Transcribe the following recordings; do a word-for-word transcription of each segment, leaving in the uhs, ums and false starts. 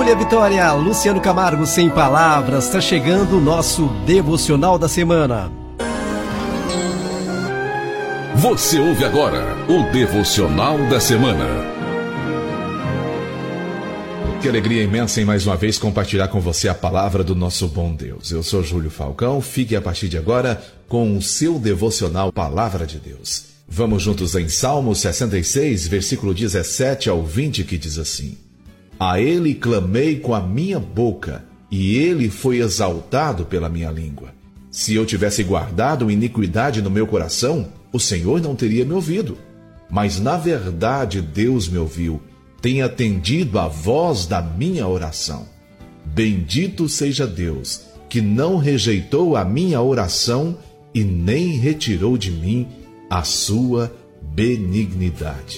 Júlia Vitória, Luciano Camargo, sem palavras. Está chegando o nosso devocional da semana. Você ouve agora o devocional da semana. Que alegria imensa em mais uma vez compartilhar com você a palavra do nosso bom Deus. Eu sou Júlio Falcão, fique a partir de agora com o seu devocional Palavra de Deus. Vamos juntos em Salmo sessenta e seis, versículo dezessete ao vinte, que diz assim: A ele clamei com a minha boca, e ele foi exaltado pela minha língua. Se eu tivesse guardado iniquidade no meu coração, o Senhor não teria me ouvido. Mas na verdade Deus me ouviu, tem atendido à voz da minha oração. Bendito seja Deus, que não rejeitou a minha oração e nem retirou de mim a sua benignidade.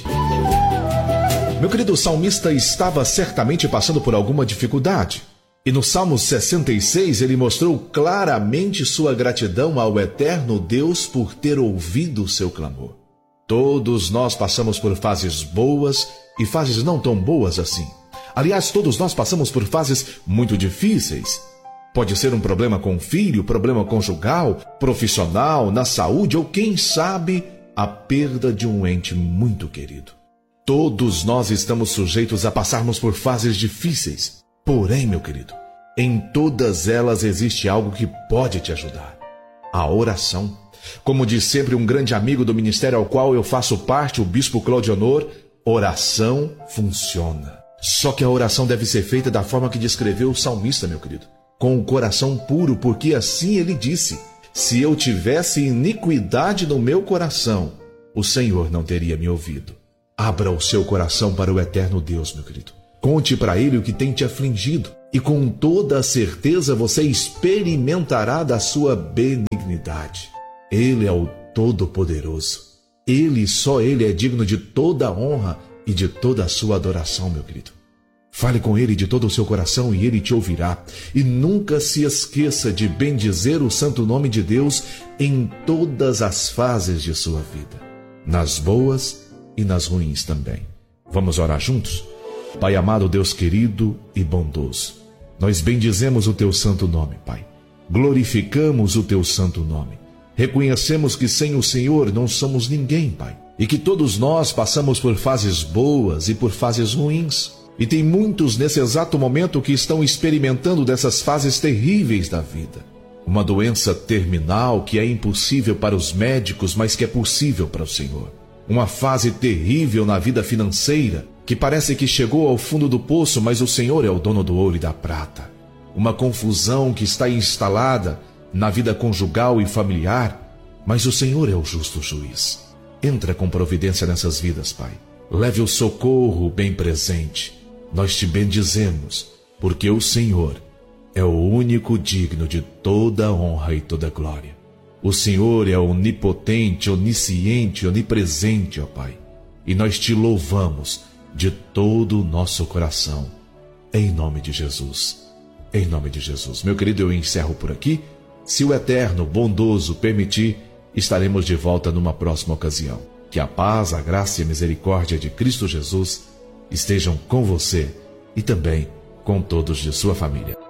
Meu querido salmista estava certamente passando por alguma dificuldade. E no Salmo sessenta e seis ele mostrou claramente sua gratidão ao eterno Deus por ter ouvido o seu clamor. Todos nós passamos por fases boas e fases não tão boas assim. Aliás, todos nós passamos por fases muito difíceis. Pode ser um problema com o filho, problema conjugal, profissional, na saúde ou, quem sabe, a perda de um ente muito querido. Todos nós estamos sujeitos a passarmos por fases difíceis. Porém, meu querido, em todas elas existe algo que pode te ajudar: a oração. Como diz sempre um grande amigo do ministério ao qual eu faço parte, o bispo Claudionor, oração funciona. Só que a oração deve ser feita da forma que descreveu o salmista, meu querido, com o coração puro, porque assim ele disse: se eu tivesse iniquidade no meu coração, o Senhor não teria me ouvido. Abra o seu coração para o eterno Deus, meu querido. Conte para ele o que tem te afligido, e com toda a certeza você experimentará da sua benignidade. Ele é o Todo-Poderoso. Ele, só Ele é digno de toda a honra e de toda a sua adoração, meu querido. Fale com Ele de todo o seu coração e Ele te ouvirá. E nunca se esqueça de bendizer o santo nome de Deus em todas as fases de sua vida, nas boas e nas ruins também. Vamos orar juntos? Pai amado, Deus querido e bondoso, nós bendizemos o Teu santo nome, Pai. Glorificamos o Teu santo nome. Reconhecemos que sem o Senhor não somos ninguém, Pai. E que todos nós passamos por fases boas e por fases ruins. E tem muitos nesse exato momento que estão experimentando dessas fases terríveis da vida. Uma doença terminal que é impossível para os médicos, mas que é possível para o Senhor. Uma fase terrível na vida financeira, que parece que chegou ao fundo do poço, mas o Senhor é o dono do ouro e da prata. Uma confusão que está instalada na vida conjugal e familiar, mas o Senhor é o justo juiz. Entra com providência nessas vidas, Pai. Leve o socorro bem presente. Nós te bendizemos, porque o Senhor é o único digno de toda honra e toda glória. O Senhor é onipotente, onisciente, onipresente, ó Pai. E nós te louvamos de todo o nosso coração. Em nome de Jesus. Em nome de Jesus. Meu querido, eu encerro por aqui. Se o eterno, bondoso permitir, estaremos de volta numa próxima ocasião. Que a paz, a graça e a misericórdia de Cristo Jesus estejam com você e também com todos de sua família.